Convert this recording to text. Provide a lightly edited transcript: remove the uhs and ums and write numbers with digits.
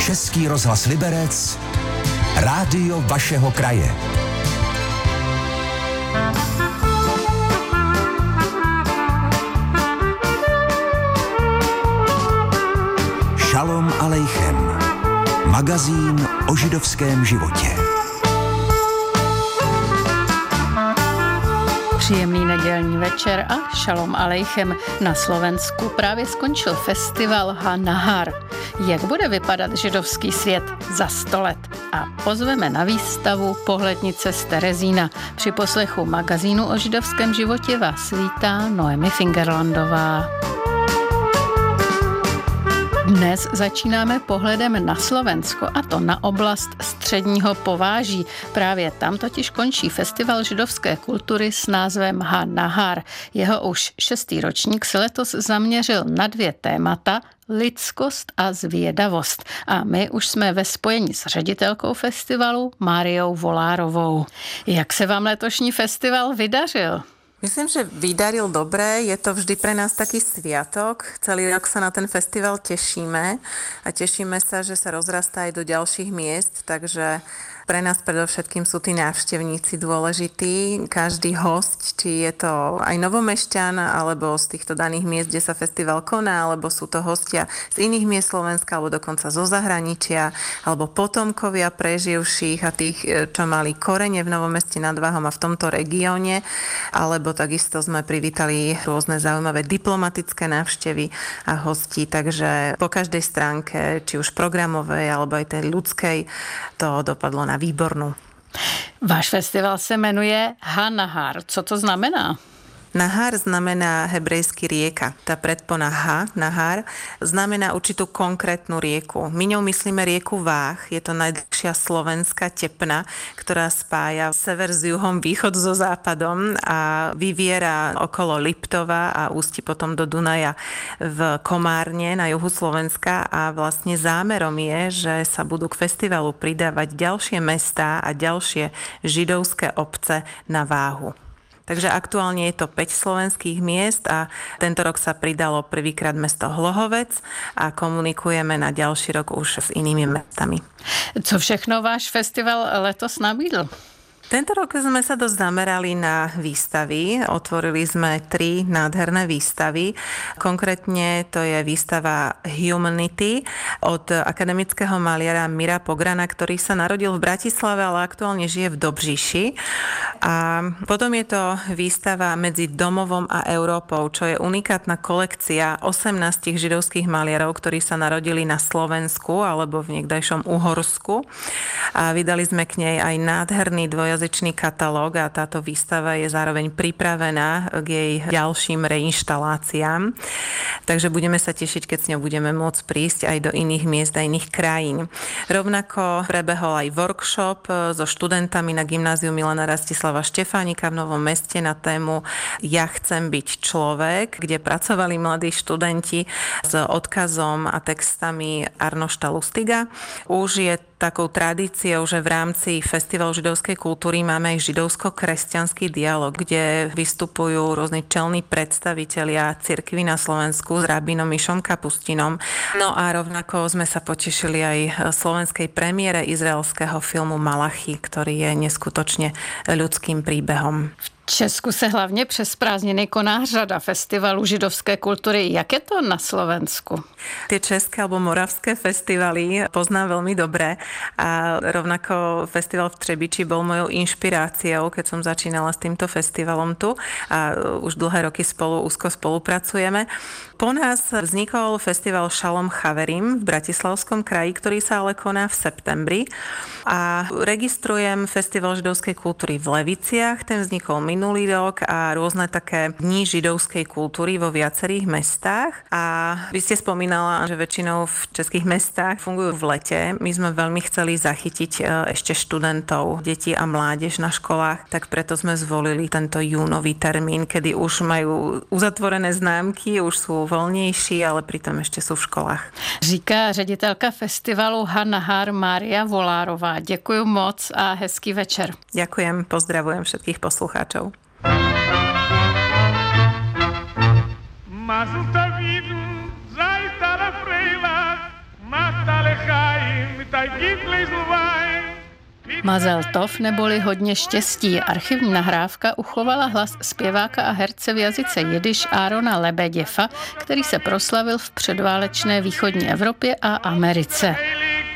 Český rozhlas Liberec, rádio vašeho kraje. Šalom alejchem. Magazín o židovském životě. Příjemný nedělní večer a šalom alejchem. Na Slovensku právě skončil festival Ha-Nahar. Jak bude vypadat židovský svět za 100 let? A pozveme na výstavu Pohlednice z Terezína. Při poslechu magazínu o židovském životě vás vítá Noemi Fingerlandová. Dnes začínáme pohledem na Slovensko, a to na oblast středního Pováží. Právě tam totiž končí festival židovské kultury s názvem Ha-Nahar. Jeho už 6. ročník se letos zaměřil na 2 témata: lidskost a zvědavost. A my už jsme ve spojení s ředitelkou festivalu Máriou Volárovou. Jak se vám letošní festival vydařil? Myslím, že vydaril dobre, je to vždy pre nás taký sviatok. Celý rok sa na ten festival tešíme a tešíme sa, že sa rozrastá aj do ďalších miest, takže pre nás predovšetkým sú tí návštevníci dôležití. Každý hosť, či je to aj novomešťan, alebo z týchto daných miest, kde sa festival koná, alebo sú to hostia z iných miest Slovenska, alebo dokonca zo zahraničia, alebo potomkovia preživších a tých, čo mali korene v Novom Meste nad Váhom a v tomto regióne, alebo takisto sme privítali rôzne zaujímavé diplomatické návštevy a hostí, takže po každej stránke, či už programovej, alebo aj tej ľudskej, to dopadlo na výbornú. Váš festival se jmenuje Ha-Nahar. Co to znamená? Nahar znamená hebrejsky rieka. Tá predpona Ha, Nahar, znamená určitú konkrétnu rieku. My ňou myslíme rieku Váh. Je to najdlhšia slovenská tepna, ktorá spája sever s juhom, východ so západom a vyviera okolo Liptova a ústi potom do Dunaja v Komárne na juhu Slovenska. A vlastne zámerom je, že sa budú k festivalu pridávať ďalšie mestá a ďalšie židovské obce na Váhu. Takže aktuálne je to 5 slovenských miest a tento rok sa pridalo prvýkrát mesto Hlohovec a komunikujeme na ďalší rok už s inými mestami. Co všechno váš festival letos nabídl? Tento rok sme sa dosť zamerali na výstavy. Otvorili sme 3 nádherné výstavy. Konkrétne to je výstava Humanity od akademického maliara Mira Pograna, ktorý sa narodil v Bratislave, ale aktuálne žije v Dobříši. A potom je to výstava Medzi domovom a Európou, čo je unikátna kolekcia 18 židovských maliarov, ktorí sa narodili na Slovensku alebo v niekdajšom Uhorsku. A vydali sme k nej aj nádherný dvojazyčný katalóg a táto výstava je zároveň pripravená k jej ďalším reinštaláciám. Takže budeme sa tešiť, keď s ňou budeme môcť prísť aj do iných miest a iných krajín. Rovnako prebehol aj workshop so študentami na gymnáziu Milana Rastislava Štefánika v Novom Meste na tému Ja chcem byť človek, kde pracovali mladí študenti s odkazom a textami Arnošta Lustiga. Už je takou tradíciou, že v rámci Festivalu židovskej kultúry máme aj židovsko-kresťanský dialog, kde vystupujú rôzni čelní predstavitelia cirkvi na Slovensku s rabínom Mišom Kapustinom. No a rovnako sme sa potešili aj slovenskej premiére izraelského filmu Malachy, ktorý je neskutočne ľudským príbehom. V Česku se hlavně přes prázdniny koná řada festivalů židovské kultury. Jak je to na Slovensku? Tie české alebo moravské festivaly poznám veľmi dobre a rovnako festival v Třebiči bol mojou inšpiráciou, keď som začínala s týmto festivalom tu a už dlhé roky úzko spolupracujeme. Po nás vznikol festival Šalom Chaverim v Bratislavskom kraji, ktorý sa ale koná v septembri a registrujem festival židovskej kultúry v Leviciach, ten vznikol minulý rok a rôzne také dni židovskej kultúry vo viacerých mestách a vy ste spomínala, že väčšinou v českých mestách fungujú v lete. My sme veľmi chceli zachytiť ešte študentov, detí a mládež na školách, tak preto sme zvolili tento júnový termín, kedy už majú uzatvorené známky, už sú voľnejší, ale pritom ešte sú v školách. Říká ředitelka festivalu Ha-Nahar Mária Volárová. Děkuji moc a hezký večer. Ďakujem, pozdravujem všetkých poslucháčov. Mas o tavido já está na freila, mata le Mazel tov neboli hodně štěstí. Archivní nahrávka uchovala hlas zpěváka a herce v jazyce jidiš Aarona Lebeděva, který se proslavil v předválečné východní Evropě a Americe.